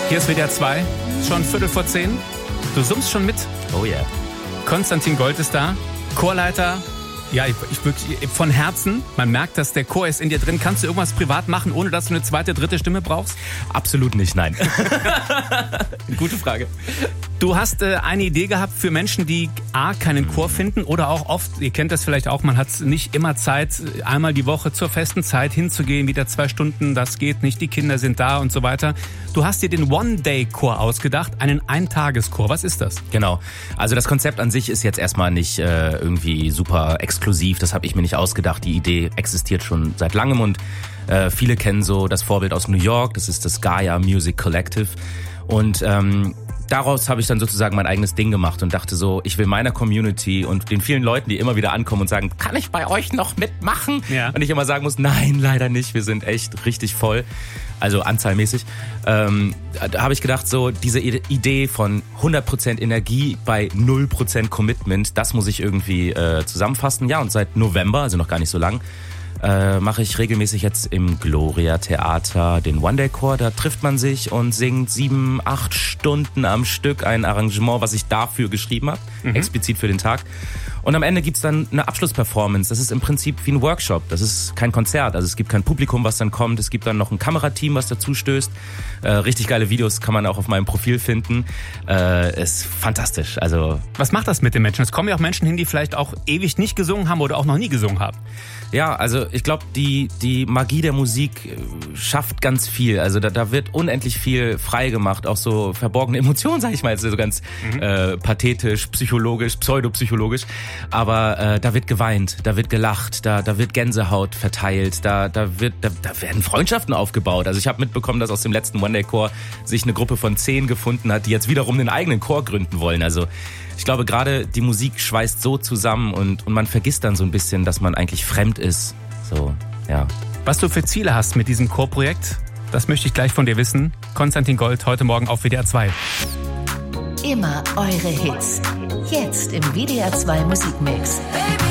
Hier ist WDR 2, schon 9:15. Du summst schon mit. Oh ja. Yeah. Konstantin Gold ist da, Chorleiter. Ja, ich wirklich von Herzen. Man merkt, dass der Chor ist in dir drin. Kannst du irgendwas privat machen, ohne dass du eine zweite, dritte Stimme brauchst? Absolut nicht, nein. Gute Frage. Du hast eine Idee gehabt für Menschen, die A, keinen Chor finden oder auch oft, ihr kennt das vielleicht auch, man hat nicht immer Zeit, einmal die Woche zur festen Zeit hinzugehen, wieder 2 Stunden, das geht nicht, die Kinder sind da und so weiter. Du hast dir den One-Day-Chor ausgedacht, einen Eintageschor. Was ist das? Genau. Also das Konzept an sich ist jetzt erstmal nicht irgendwie super exklusiv, das habe ich mir nicht ausgedacht. Die Idee existiert schon seit langem und viele kennen so das Vorbild aus New York, das ist das Gaia Music Collective und daraus habe ich dann sozusagen mein eigenes Ding gemacht und dachte so, ich will meiner Community und den vielen Leuten, die immer wieder ankommen und sagen, kann ich bei euch noch mitmachen? Ja. Und ich immer sagen muss, nein, leider nicht, wir sind echt richtig voll, also anzahlmäßig. Da habe ich gedacht, so diese Idee von 100% Energie bei 0% Commitment, das muss ich irgendwie zusammenfassen. Ja, und seit November, also noch gar nicht so lang, mache ich regelmäßig jetzt im Gloria Theater den One-Day-Chor. Da trifft man sich und singt 7-8 Stunden am Stück ein Arrangement, was ich dafür geschrieben habe, explizit für den Tag. Und am Ende gibt's dann eine Abschlussperformance. Das ist im Prinzip wie ein Workshop. Das ist kein Konzert. Also es gibt kein Publikum, was dann kommt. Es gibt dann noch ein Kamerateam, was dazu stößt. Richtig geile Videos kann man auch auf meinem Profil finden. Ist fantastisch. Also was macht das mit den Menschen? Es kommen ja auch Menschen hin, die vielleicht auch ewig nicht gesungen haben oder auch noch nie gesungen haben. Ja, also ich glaube, die Magie der Musik schafft ganz viel. Also da wird unendlich viel frei gemacht. Auch so verborgene Emotionen, sag ich mal, so ganz pathetisch, psychologisch, pseudopsychologisch. Aber da wird geweint, da wird gelacht, da wird Gänsehaut verteilt, da werden Freundschaften aufgebaut. Also ich habe mitbekommen, dass aus dem letzten One-Day-Chor sich eine Gruppe von 10 gefunden hat, die jetzt wiederum einen eigenen Chor gründen wollen. Also ich glaube, gerade die Musik schweißt so zusammen und man vergisst dann so ein bisschen, dass man eigentlich fremd ist. So, ja. Was du für Ziele hast mit diesem Chorprojekt, das möchte ich gleich von dir wissen. Konstantin Gold, heute Morgen auf WDR 2. Immer eure Hits. Jetzt im WDR 2 Musikmix. Baby.